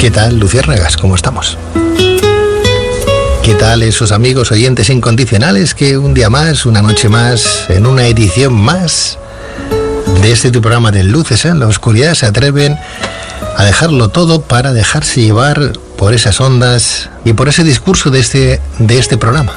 ¿Qué tal, luciérnagas? ¿Cómo estamos? ¿Qué tal esos amigos oyentes incondicionales que un día más, una noche más, en una edición más de este tu programa de Luces en la Oscuridad se atreven a dejarlo todo para dejarse llevar por esas ondas y por ese discurso de este programa?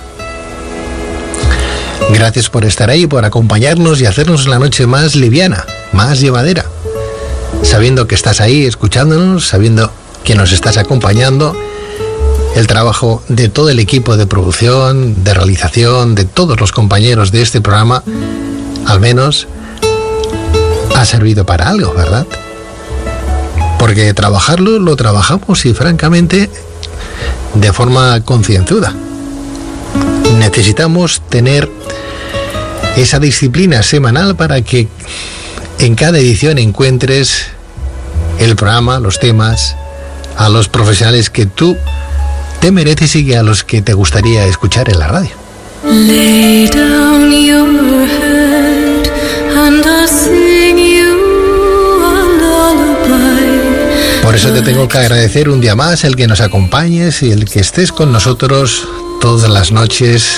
Gracias por estar ahí, por acompañarnos y hacernos la noche más liviana, más llevadera, sabiendo que estás ahí escuchándonos, sabiendo que nos estás acompañando. El trabajo de todo el equipo de producción, de realización, de todos los compañeros de este programa, al menos ha servido para algo, ¿verdad? Porque trabajarlo lo trabajamos y francamente de forma concienzuda. Necesitamos tener esa disciplina semanal para que en cada edición encuentres el programa, los temas, a los profesionales que tú te mereces y a los que te gustaría escuchar en la radio. Lay down your head and I'll sing you a lullaby. Por eso te tengo que agradecer un día más el que nos acompañes y el que estés con nosotros todas las noches.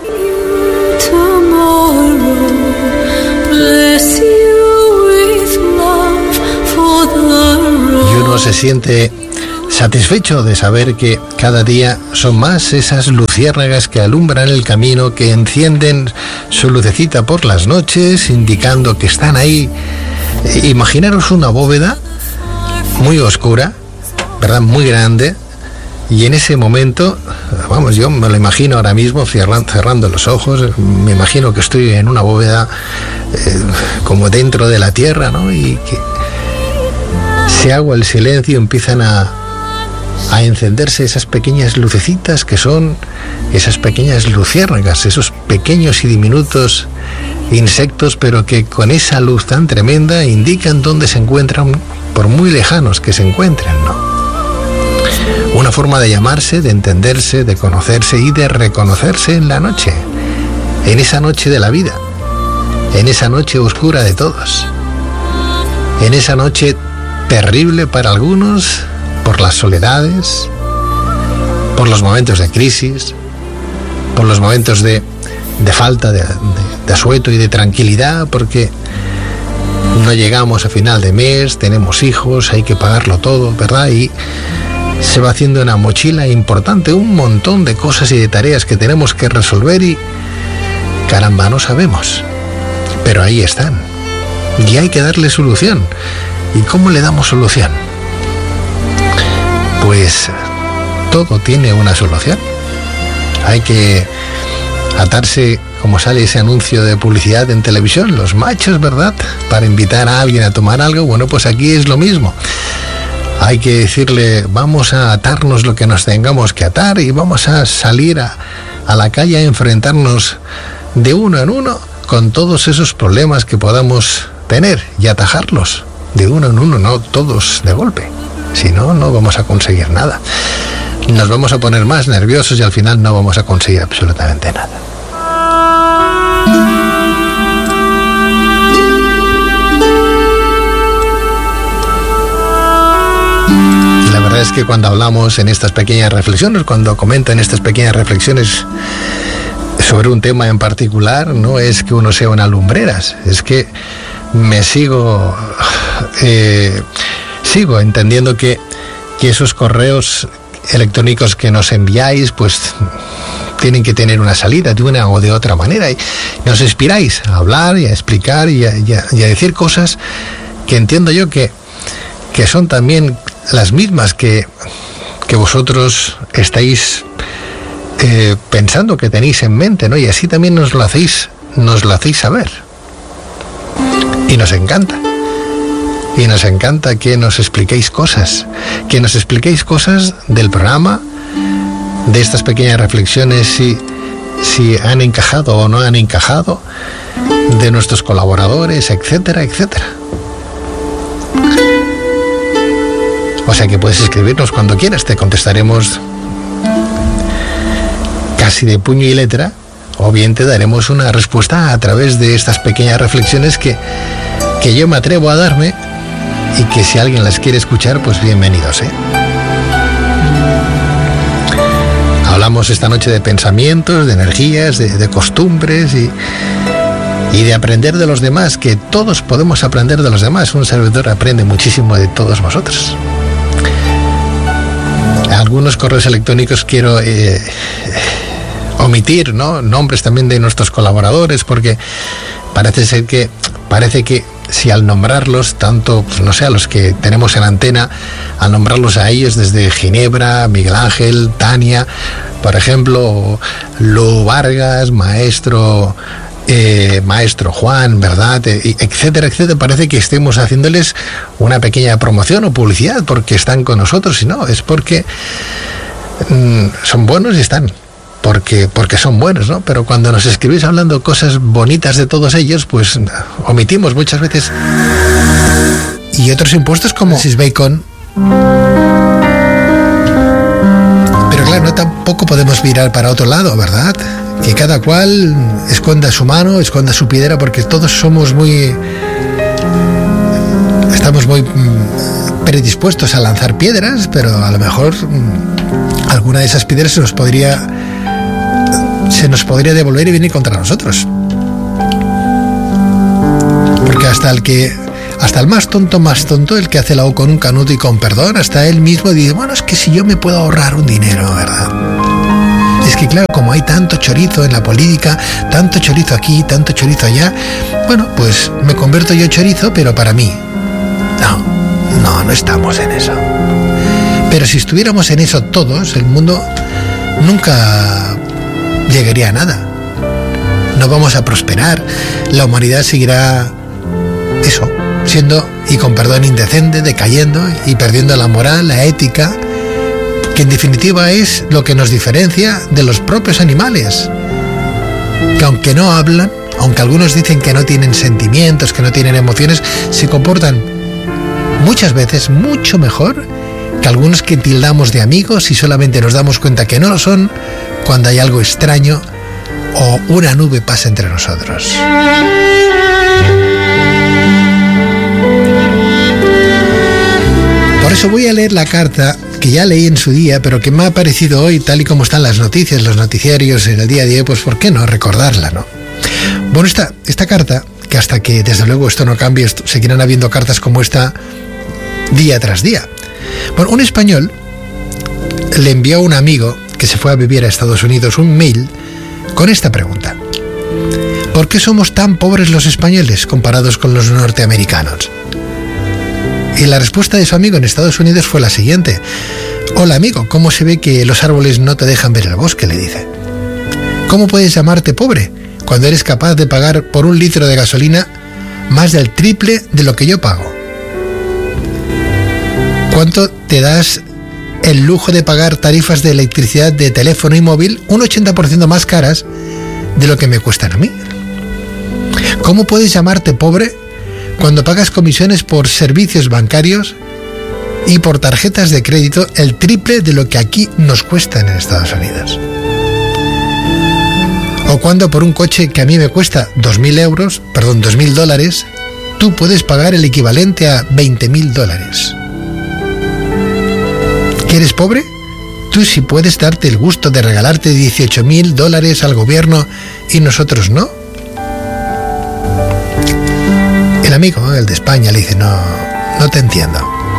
Y uno se siente satisfecho de saber que cada día son más esas luciérnagas que alumbran el camino, que encienden su lucecita por las noches, indicando que están ahí. Imaginaros una bóveda muy oscura, ¿verdad? Muy grande. Y en ese momento, vamos, yo me lo imagino ahora mismo cerrando los ojos, me imagino que estoy en una bóveda como dentro de la tierra, ¿no? Y que se haga el silencio, empiezan a encenderse esas pequeñas lucecitas que son esas pequeñas luciérnagas, esos pequeños y diminutos insectos, pero que con esa luz tan tremenda indican dónde se encuentran, por muy lejanos que se encuentren, ¿no? Una forma de llamarse, de entenderse, de conocerse y de reconocerse en la noche, en esa noche de la vida, en esa noche oscura de todos, en esa noche terrible para algunos, por las soledades, por los momentos de crisis, por los momentos de falta de asueto y de tranquilidad, porque no llegamos a final de mes, tenemos hijos, hay que pagarlo todo, ¿verdad? Y se va haciendo una mochila importante, un montón de cosas y de tareas que tenemos que resolver y caramba, no sabemos, pero ahí están y hay que darle solución. ¿Y cómo le damos solución? Pues todo tiene una solución. Hay que atarse, como sale ese anuncio de publicidad en televisión, los machos, ¿verdad? Para invitar a alguien a tomar algo. Bueno, pues aquí es lo mismo. Hay que decirle, vamos a atarnos lo que nos tengamos que atar y vamos a salir a la calle a enfrentarnos de uno en uno con todos esos problemas que podamos tener y atajarlos de uno en uno, no todos de golpe. Si no, no vamos a conseguir nada. Nos vamos a poner más nerviosos y al final no vamos a conseguir absolutamente nada. La verdad es que cuando hablamos en estas pequeñas reflexiones, cuando comento en estas pequeñas reflexiones sobre un tema en particular, no es que uno sea una lumbreras, es que me sigo entendiendo que esos correos electrónicos que nos enviáis, pues tienen que tener una salida de una o de otra manera y nos inspiráis a hablar y a explicar y a decir cosas que entiendo yo que son también las mismas que vosotros estáis pensando, que tenéis en mente, ¿no? Y así también nos lo hacéis saber. Y nos encanta. Y nos encanta que nos expliquéis cosas. Que nos expliquéis cosas del programa, de estas pequeñas reflexiones, si han encajado o no han encajado, de nuestros colaboradores, etcétera, etcétera. O sea que puedes escribirnos cuando quieras, te contestaremos casi de puño y letra, o bien te daremos una respuesta a través de estas pequeñas reflexiones que yo me atrevo a darme y que si alguien las quiere escuchar, pues bienvenidos, ¿eh? Hablamos esta noche de pensamientos, de energías, de costumbres y de aprender de los demás, que todos podemos aprender de los demás. Un servidor aprende muchísimo de todos vosotros. Algunos correos electrónicos quiero omitir, ¿no? Nombres también de nuestros colaboradores, porque parece que si al nombrarlos, tanto, pues no sé, a los que tenemos en antena, al nombrarlos a ellos desde Ginebra, Miguel Ángel, Tania, por ejemplo, Lu Vargas, Maestro Juan, ¿verdad? Etcétera, etcétera. Parece que estemos haciéndoles una pequeña promoción o publicidad porque están con nosotros, y no, es porque son buenos y están. Porque son buenos, ¿no? Pero cuando nos escribís hablando cosas bonitas de todos ellos, pues omitimos muchas veces. Y otros impuestos como Francis Bacon. Pero claro, no tampoco podemos mirar para otro lado, ¿verdad? Que cada cual esconda su mano, esconda su piedra, porque todos estamos muy predispuestos a lanzar piedras, pero a lo mejor alguna de esas piedras se nos podría devolver y venir contra nosotros. Porque hasta el más tonto, el que hace la O con un canuto y con perdón, hasta él mismo dice, bueno, es que si yo me puedo ahorrar un dinero, ¿verdad? Es que claro, como hay tanto chorizo en la política, tanto chorizo aquí, tanto chorizo allá, bueno, pues me convierto yo chorizo, pero para mí. No estamos en eso. Pero si estuviéramos en eso todos, el mundo nunca llegaría a nada. No vamos a prosperar. La humanidad seguirá eso, siendo, y con perdón, indecente, decayendo y perdiendo la moral, la ética, que en definitiva es lo que nos diferencia de los propios animales, que aunque no hablan, aunque algunos dicen que no tienen sentimientos, que no tienen emociones, se comportan muchas veces mucho mejor que algunos que tildamos de amigos y solamente nos damos cuenta que no lo son cuando hay algo extraño o una nube pasa entre nosotros. Por eso voy a leer la carta que ya leí en su día, pero que me ha parecido hoy, tal y como están las noticias, los noticiarios en el día a día, pues ¿por qué no recordarla, no? Bueno, esta carta, que hasta que desde luego esto no cambie, seguirán habiendo cartas como esta día tras día. Bueno, un español le envió a un amigo que se fue a vivir a Estados Unidos un mail con esta pregunta: ¿por qué somos tan pobres los españoles comparados con los norteamericanos? Y la respuesta de su amigo en Estados Unidos fue la siguiente: hola amigo, ¿cómo se ve que los árboles no te dejan ver el bosque?, le dice. ¿Cómo puedes llamarte pobre cuando eres capaz de pagar por un litro de gasolina más del triple de lo que yo pago? ¿Cuánto te das el lujo de pagar tarifas de electricidad de teléfono y móvil un 80% más caras de lo que me cuestan a mí? ¿Cómo puedes llamarte pobre cuando pagas comisiones por servicios bancarios y por tarjetas de crédito el triple de lo que aquí nos cuestan en Estados Unidos? O cuando por un coche que a mí me cuesta $2.000, tú puedes pagar el equivalente a $20.000. ¿Que eres pobre? Tú sí puedes darte el gusto de regalarte $18.000 al gobierno y nosotros no. El amigo, el de España, le dice, no te entiendo.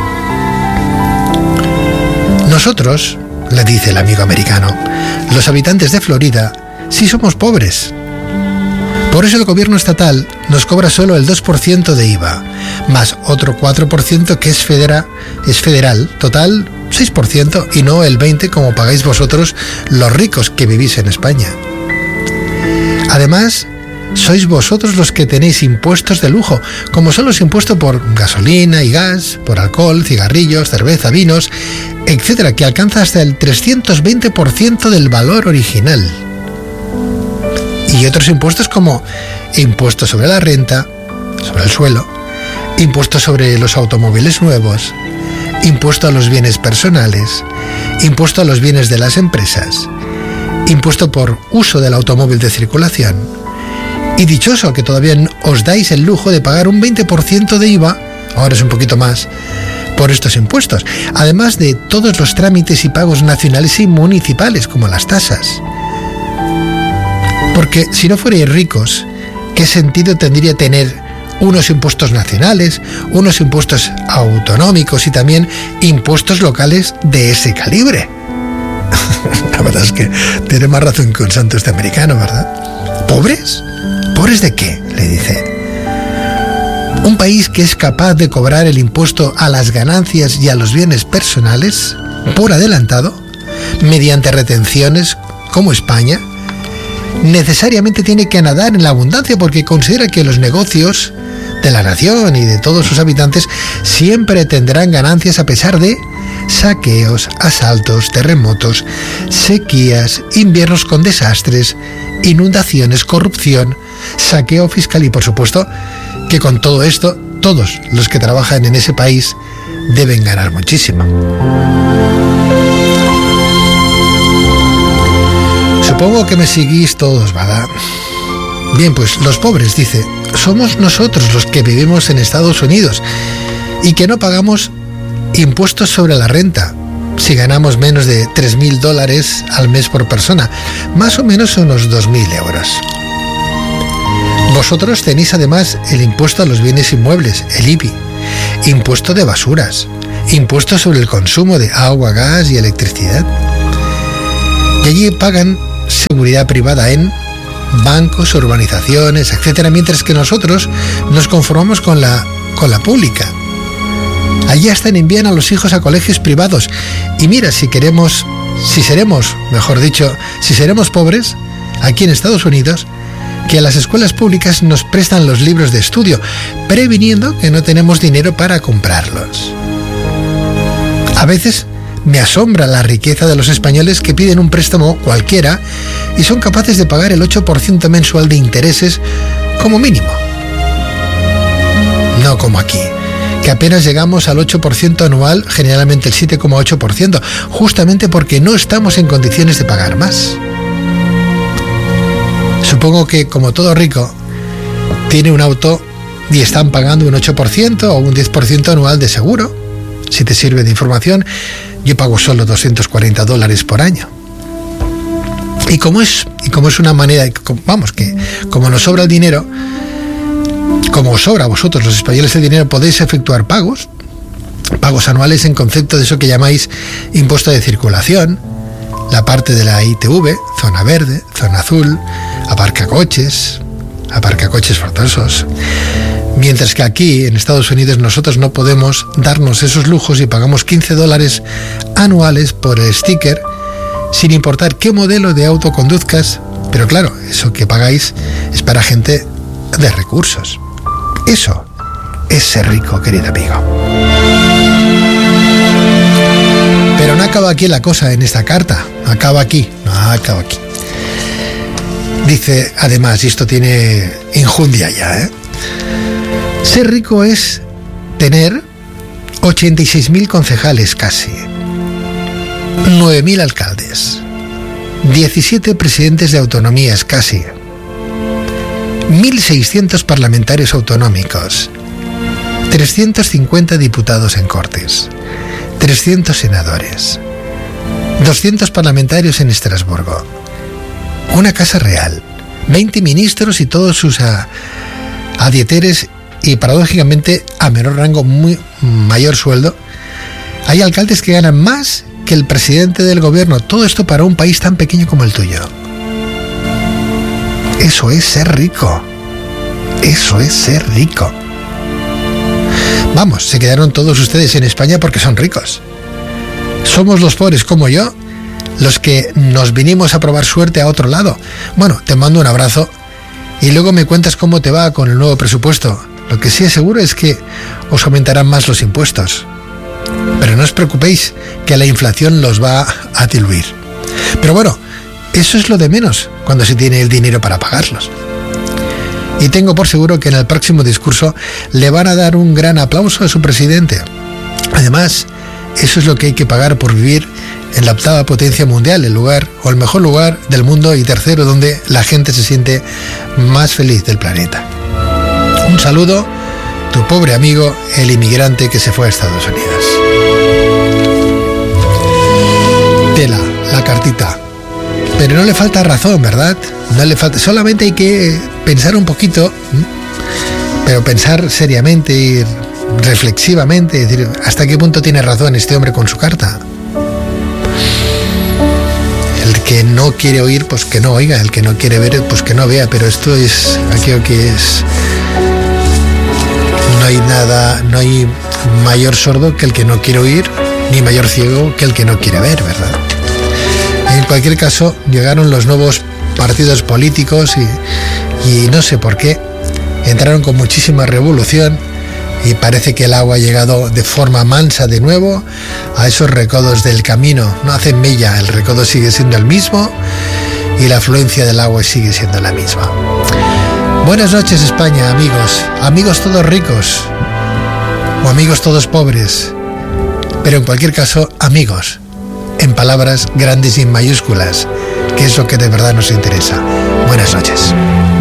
Nosotros, le dice el amigo americano, los habitantes de Florida, sí somos pobres. Por eso el gobierno estatal nos cobra solo el 2% de IVA, más otro 4% que es federal, total 6%, y no el 20% como pagáis vosotros los ricos que vivís en España. Además, sois vosotros los que tenéis impuestos de lujo, como son los impuestos por gasolina y gas, por alcohol, cigarrillos, cerveza, vinos, etcétera, que alcanza hasta el 320% del valor original. Y otros impuestos como impuestos sobre la renta, sobre el suelo, impuestos sobre los automóviles nuevos, impuesto a los bienes personales, impuesto a los bienes de las empresas, impuesto por uso del automóvil de circulación. Y dichoso que todavía os dais el lujo de pagar un 20% de IVA, ahora es un poquito más, por estos impuestos, además de todos los trámites y pagos nacionales y municipales, como las tasas. Porque si no fuerais ricos, ¿qué sentido tendría tener unos impuestos nacionales, unos impuestos autonómicos y también impuestos locales de ese calibre? La verdad es que tiene más razón que un santo este americano, ¿verdad? ¿Pobres? ¿Pobres de qué?, le dice. Un país que es capaz de cobrar el impuesto a las ganancias y a los bienes personales por adelantado, mediante retenciones, como España, necesariamente tiene que nadar en la abundancia porque considera que los negocios de la nación y de todos sus habitantes siempre tendrán ganancias a pesar de saqueos, asaltos, terremotos, sequías, inviernos con desastres, inundaciones, corrupción, saqueo fiscal y, por supuesto, que con todo esto todos los que trabajan en ese país deben ganar muchísimo. Supongo que me seguís todos, ¿verdad? Bien, pues los pobres, dice, somos nosotros los que vivimos en Estados Unidos y que no pagamos impuestos sobre la renta si ganamos menos de $3.000 al mes por persona, más o menos unos 2.000 euros. Vosotros tenéis además el impuesto a los bienes inmuebles, el IBI, impuesto de basuras, impuesto sobre el consumo de agua, gas y electricidad. Y allí pagan seguridad privada en bancos, urbanizaciones, etcétera, mientras que nosotros nos conformamos con la pública. Allí hasta envían a los hijos a colegios privados. Y mira, si seremos pobres, aquí en Estados Unidos, que a las escuelas públicas nos prestan los libros de estudio, previniendo que no tenemos dinero para comprarlos. A veces me asombra la riqueza de los españoles que piden un préstamo cualquiera y son capaces de pagar el 8% mensual de intereses como mínimo. No como aquí, que apenas llegamos al 8% anual, generalmente el 7,8%, justamente porque no estamos en condiciones de pagar más. Supongo que, como todo rico, tiene un auto y están pagando un 8% o un 10% anual de seguro. Si te sirve de información, yo pago solo $240 por año. Y como es una manera, como nos sobra el dinero, como os sobra a vosotros los españoles el dinero, podéis efectuar pagos anuales en concepto de eso que llamáis impuesto de circulación, la parte de la ITV, zona verde, zona azul, aparcacoches forzosos. Mientras que aquí, en Estados Unidos, nosotros no podemos darnos esos lujos y pagamos $15 anuales por el sticker, sin importar qué modelo de auto conduzcas. Pero claro, eso que pagáis es para gente de recursos. Eso es ser rico, querido amigo. Pero no acaba aquí la cosa en esta carta. No acaba aquí. Dice, además, y esto tiene injundia ya, ser rico es tener 86.000 concejales casi, 9.000 alcaldes, 17 presidentes de autonomías casi, 1.600 parlamentarios autonómicos, 350 diputados en Cortes, 300 senadores, 200 parlamentarios en Estrasburgo, una casa real, 20 ministros y todos sus adieteres y, paradójicamente, a menor rango, muy mayor sueldo. Hay alcaldes que ganan más que el presidente del gobierno. Todo esto para un país tan pequeño como el tuyo. Eso es ser rico. Eso es ser rico. Vamos, se quedaron todos ustedes en España porque son ricos. Somos los pobres como yo los que nos vinimos a probar suerte a otro lado. Bueno, te mando un abrazo y luego me cuentas cómo te va con el nuevo presupuesto. Lo que sí es seguro es que os aumentarán más los impuestos. Pero no os preocupéis, que la inflación los va a diluir. Pero bueno, eso es lo de menos cuando se tiene el dinero para pagarlos. Y tengo por seguro que en el próximo discurso le van a dar un gran aplauso a su presidente. Además, eso es lo que hay que pagar por vivir en la 8ª potencia mundial, el lugar o el mejor lugar del mundo y tercero donde la gente se siente más feliz del planeta. Un saludo tu pobre amigo, el inmigrante que se fue a Estados Unidos. Tela, la cartita. Pero no le falta razón, ¿verdad? No le falta, solamente hay que pensar un poquito, pero pensar seriamente y reflexivamente, decir, ¿hasta qué punto tiene razón este hombre con su carta? El que no quiere oír, pues que no oiga. El que no quiere ver, pues que no vea. Pero esto es aquello que es... No hay mayor sordo que el que no quiere oír, ni mayor ciego que el que no quiere ver, ¿verdad? En cualquier caso, llegaron los nuevos partidos políticos y no sé por qué, entraron con muchísima revolución y parece que el agua ha llegado de forma mansa de nuevo a esos recodos del camino. No hacen mella, el recodo sigue siendo el mismo y la afluencia del agua sigue siendo la misma. Buenas noches, España, amigos. Amigos todos ricos o amigos todos pobres. Pero en cualquier caso, amigos, en palabras grandes y mayúsculas, que es lo que de verdad nos interesa. Buenas noches.